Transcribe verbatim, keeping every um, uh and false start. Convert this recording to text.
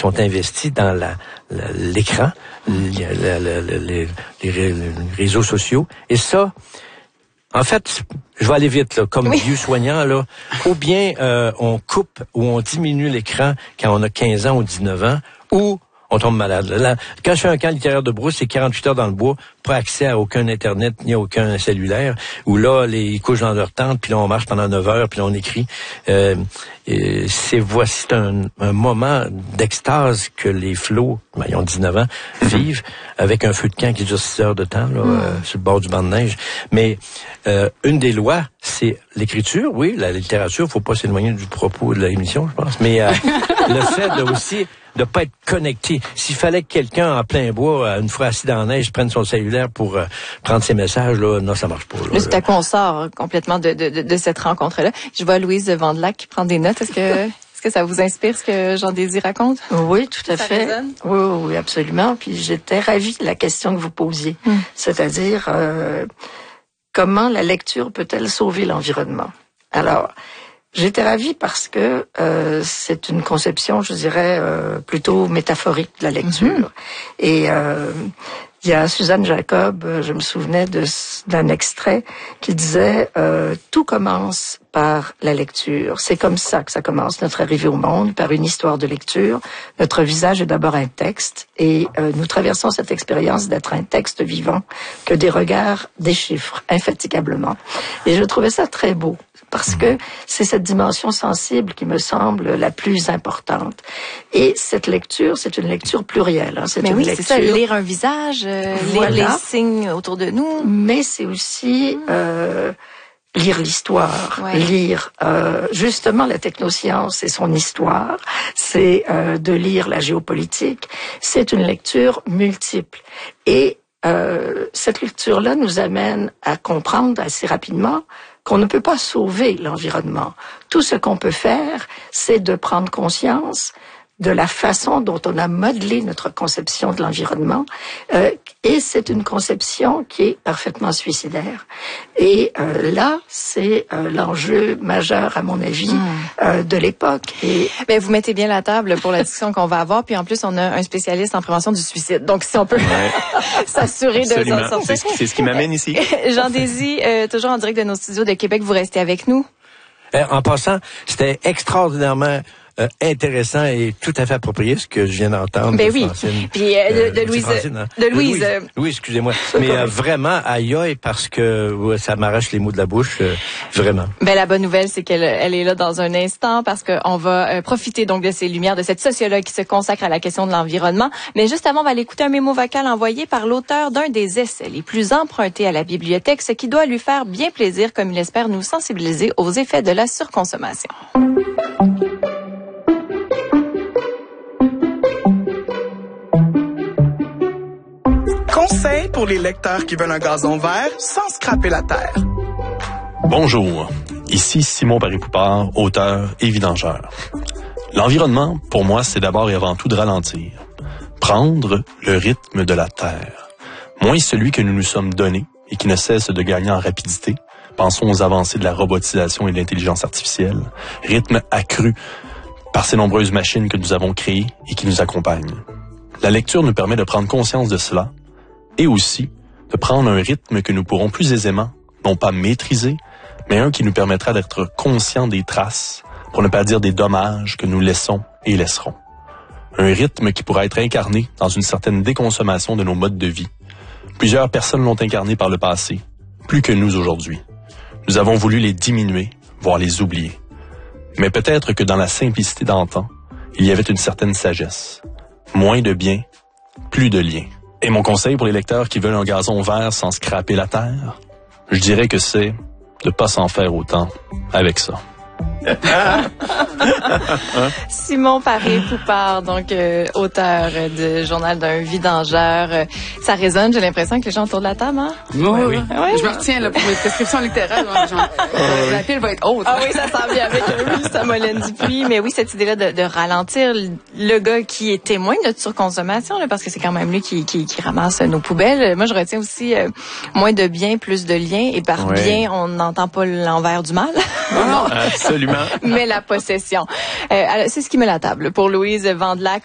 sont investis dans la, la l'écran, les, la, la, la, les, les réseaux sociaux. Et ça, en fait, je vais aller vite, là, comme oui. vieux soignant, là. Ou bien euh, on coupe ou on diminue l'écran quand on a quinze ans ou dix-neuf ans, ou on tombe malade. Là, quand je fais un camp littéraire de brousse, c'est quarante-huit heures dans le bois, pas accès à aucun Internet ni à aucun cellulaire, où là, les, ils couchent dans leur tente, puis là, on marche pendant neuf heures, puis là, on écrit. Euh, et c'est voici un, un moment d'extase que les flots, ben, ils ont dix-neuf ans, vivent avec un feu de camp qui dure six heures de temps, là, mm. euh, sur le bord du banc de neige. Mais euh, une des lois, c'est l'écriture, oui, la littérature, faut pas s'éloigner du propos de l'émission, je pense, mais euh, le fait de aussi de pas être connecté. S'il fallait que quelqu'un en plein bois, une fois assis dans la neige, prenne son cellulaire pour euh, prendre ses messages, là, non, ça marche pas. Là, là c'est à quoi on sort complètement de, de, de, de cette rencontre-là. Je vois Louise Vandelac qui prend des notes. Est-ce que, est-ce que ça vous inspire ce que Jean-Désir raconte? Oui, tout à ça fait. Résonne? Oui, oui, absolument. Puis j'étais ravie de la question que vous posiez. Hum. C'est-à-dire, euh, comment la lecture peut-elle sauver l'environnement? Alors, j'étais ravie parce que euh, c'est une conception, je dirais, euh, plutôt métaphorique de la lecture. Mm-hmm. Et euh, il y a Suzanne Jacob, je me souvenais de, d'un extrait qui disait euh, « Tout commence par la lecture. C'est comme ça que ça commence, notre arrivée au monde, par une histoire de lecture. Notre visage est d'abord un texte et euh, nous traversons cette expérience d'être un texte vivant que des regards déchiffrent infatigablement. » Et je trouvais ça très beau. Parce que c'est cette dimension sensible qui me semble la plus importante. Et cette lecture, c'est une lecture plurielle. Hein. C'est Mais une oui, lecture... c'est ça, lire un visage, euh, voilà. lire les signes autour de nous. Mais c'est aussi euh, lire l'histoire, ouais. lire euh, justement la technoscience et son histoire. C'est euh, de lire la géopolitique. C'est une lecture multiple. Et euh, cette lecture-là nous amène à comprendre assez rapidement qu'on ne peut pas sauver l'environnement. Tout ce qu'on peut faire, c'est de prendre conscience de la façon dont on a modelé notre conception de l'environnement. Euh, et c'est une conception qui est parfaitement suicidaire. Et euh, là, c'est euh, l'enjeu majeur, à mon avis, mmh. euh, de l'époque. Et... Mais vous mettez bien la table pour la discussion qu'on va avoir. Puis en plus, on a un spécialiste en prévention du suicide. Donc, si on peut ouais. s'assurer de s'en sortir. C'est ce qui, c'est ce qui m'amène ici. Jean-Désir, euh, toujours en direct de nos studios de Québec, vous restez avec nous. Euh, en passant, c'était extraordinairement... Euh, intéressant et tout à fait approprié ce que je viens d'entendre. Ben de oui. Francine, Puis euh, de, de, de Louise, Francine, hein? de Louise. De Louise. Oui, excusez-moi. Mais euh, vraiment, aïe aïe, parce que ouais, ça m'arrache les mots de la bouche, euh, vraiment. Ben la bonne nouvelle, c'est qu'elle elle est là dans un instant parce qu'on va euh, profiter donc de ces lumières de cette sociologue qui se consacre à la question de l'environnement. Mais juste avant, on va aller écouter un mémo vocal envoyé par l'auteur d'un des essais les plus empruntés à la bibliothèque, ce qui doit lui faire bien plaisir, comme il espère nous sensibiliser aux effets de la surconsommation. Conseil pour les lecteurs qui veulent un gazon vert sans scraper la terre. Bonjour, ici Simon Paris-Poupard, auteur et vidangeur. L'environnement, pour moi, c'est d'abord et avant tout de ralentir. Prendre le rythme de la Terre. Moins celui que nous nous sommes donné et qui ne cesse de gagner en rapidité. Pensons aux avancées de la robotisation et de l'intelligence artificielle. Rythme accru par ces nombreuses machines que nous avons créées et qui nous accompagnent. La lecture nous permet de prendre conscience de cela et aussi de prendre un rythme que nous pourrons plus aisément, non pas maîtriser, mais un qui nous permettra d'être conscients des traces, pour ne pas dire des dommages que nous laissons et laisserons. Un rythme qui pourra être incarné dans une certaine déconsommation de nos modes de vie. Plusieurs personnes l'ont incarné par le passé, plus que nous aujourd'hui. Nous avons voulu les diminuer, voire les oublier. Mais peut-être que dans la simplicité d'antan, il y avait une certaine sagesse. Moins de biens, plus de liens. Et mon conseil pour les lecteurs qui veulent un gazon vert sans scraper la terre, je dirais que c'est de pas s'en faire autant avec ça. Simon Paris-Poupard, donc euh, auteur de Journal d'un vidangeur. Euh, ça résonne, j'ai l'impression que les gens autour de la table, hein? Oui, oui. oui. oui. Je me retiens là, pour les prescriptions littérales. Hein, genre, euh, la pile va être haute. Ah oui, ça s'en vient avec euh, Samolène Dupuis. Mais oui, cette idée-là de, de ralentir le gars qui est témoin de notre surconsommation, là, parce que c'est quand même lui qui, qui, qui ramasse nos poubelles. Moi, je retiens aussi euh, moins de biens, plus de liens. Et par ouais. bien, on n'entend pas l'envers du mal. Non, absolument. Mais la possession. Euh, c'est ce qui met la table pour Louise Vandelac.